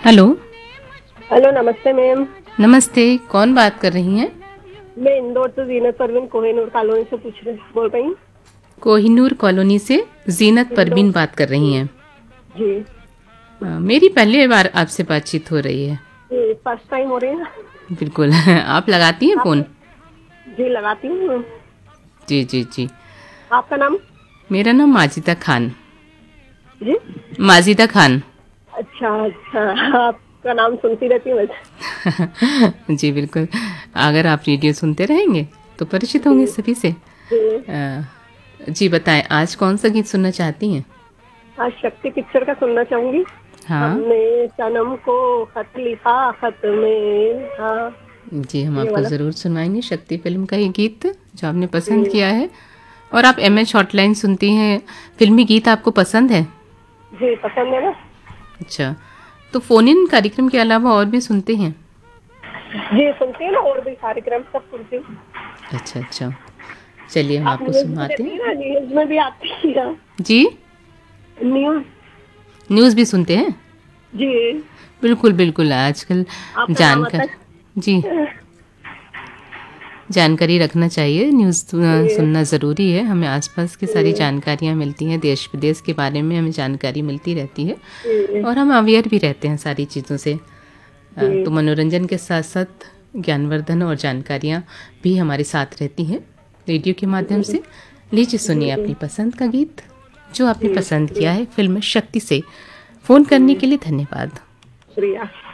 Hello. Hello, नमस्ते ma'am. नमस्ते, कौन बात कर रही हैं? मैं इंदौर से जीनत परवीन कोहिनूर कॉलोनी से बोल रही हूँ। कोहिनूर कॉलोनी से जीनत इंदौर। परवीन बात कर रही जी। हैं। जी। मेरी पहली बार आपसे बातचीत हो रही है। जी, फर्स्ट टाइम हो रही है। बिल्कुल। आप लगाती हैं आप? फ़ोन? जी, लगाती हूँ। जी जी जी। आपका नाम? मेरा नाम माजिदा खान। जी। माजिदा खान। अच्छा अच्छा, आपका नाम सुनती रहती हूँ वैसे। जी बिल्कुल। अगर आप रेडियो सुनते रहेंगे तो परिचित होंगे जी। सभी से। जी। जी बताएं, आज कौन सा गीत सुनना चाहती हैं? आज शक्ति पिक्चर का सुनना चाहूंगी। हाँ हमने सनम को खत लिखा, खत में। हाँ। जी, हम ये आपको वाला। ज़रूर सुनवाएंगे शक्ति फिल्म का ये गीत जो आपने पसंद जी। किया है। और आप एमएच हॉटलाइन सुनती हैं, फिल्मी गीत आपको पसंद है? जी, पसंद है ना। अच्छा, तो फ़ोन इन कार्यक्रम के अलावा और भी सुनते हैं? जी, सुनती हूँ ना, और भी कार्यक्रम सब सुनती हूँ। अच्छा अच्छा, चलिए हम आप आपको न्यूज भी सुनाते देती हैं। है ना, न्यूज में भी आती है। जी, न्यूज। न्यूज़ भी सुनते हैं? जी। बिल्कुल बिल्कुल, आजकल आपका नाम आता जानकर जी, है? जानकारी रखना चाहिए। न्यूज़ जी। सुनना ज़रूरी है। हमें आसपास की सारी जी। जानकारियाँ मिलती हैं, देश विदेश के बारे में हमें जानकारी मिलती रहती है जी। और हम अवेयर भी रहते हैं सारी चीज़ों से। तो जी। मनोरंजन के साथ साथ ज्ञानवर्धन और जानकारियाँ भी हमारे साथ रहती हैं रेडियो के माध्यम जी। से। लीजिए सुनिए जी। अपनी पसंद का गीत जो आपने जी, पसंद शुक्रिया। किया है फिल्म शक्ति से। फ़ोन करने जी, के लिए धन्यवाद। शुक्रिया।